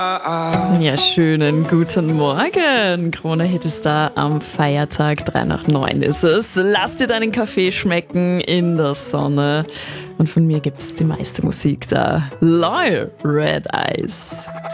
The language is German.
Ja, schönen guten Morgen. Krone Hit ist da am Feiertag. 3 nach 9 ist es. Lass dir deinen Kaffee schmecken in der Sonne. Und von mir gibt's die meiste Musik da. Loyal Red Eyes.